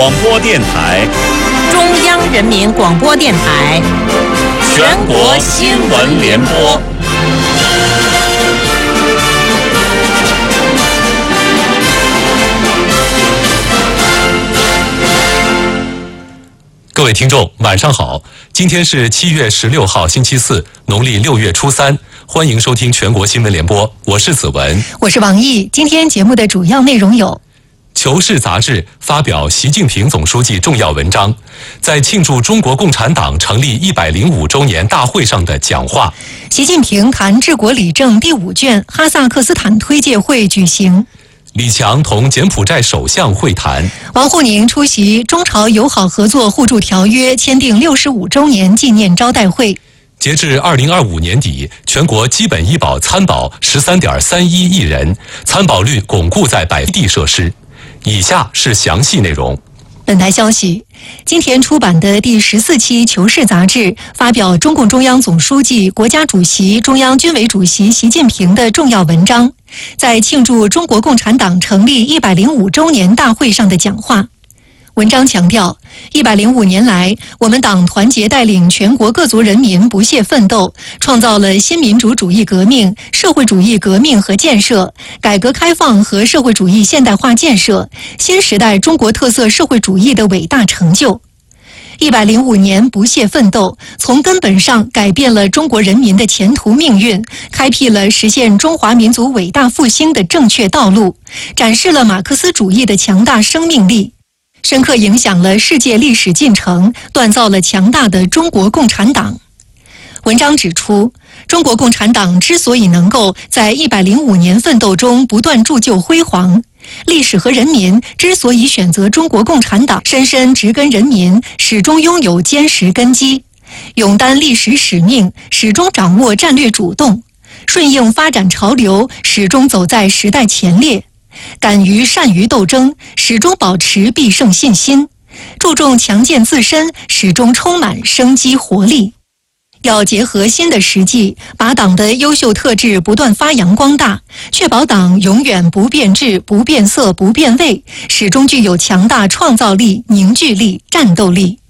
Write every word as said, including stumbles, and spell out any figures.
广播电台， 中央人民广播电台， 全国新闻联播。 各位听众，晚上好！今天是七月十六号，星期四，农历六月初三。欢迎收听全国新闻联播，我是子文， 我是王毅。今天节目的主要内容有： 求是杂志发表习近平总书记重要文章，在庆祝中国共产党成立一百零五周年大会上的讲话。 习近平谈治国理政第五卷哈萨克斯坦推介会举行。 李强同柬埔寨首相会谈。 王沪宁出席中朝友好合作互助条约签订六十五周年纪念招待会。 截至二零二五年底，全国基本医保参保十三点三一亿人，参保率巩固在百分之设施。以下是详细内容。 本台消息，今天出版的第十四期《求是》杂志发表中共中央总书记、国家主席、中央军委主席习近平的重要文章，在庆祝中国共产党成立一百零五周年大会上的讲话。文章强调，一百零五年来，我们党团结带领全国各族人民不懈奋斗，创造了新民主主义革命、社会主义革命和建设、改革开放和社会主义现代化建设、新时代中国特色社会主义的伟大成就。一百零五年不懈奋斗，从根本上改变了中国人民的前途命运，开辟了实现中华民族伟大复兴的正确道路，展示了马克思主义的强大生命力，深刻影响了世界历史进程，锻造了强大的中国共产党。文章指出，中国共产党之所以能够在一百零五年奋斗中不断铸就辉煌，历史和人民之所以选择中国共产党，深深植根人民，始终拥有坚实根基，勇担历史使命，始终掌握战略主动，顺应发展潮流，始终走在时代前列，敢于善于斗争，始终保持必胜信心，注重强健自身，始终充满生机活力。要结合新的实际，把党的优秀特质不断发扬光大，确保党永远不变质、不变色、不变味，始终具有强大创造力、凝聚力、战斗力。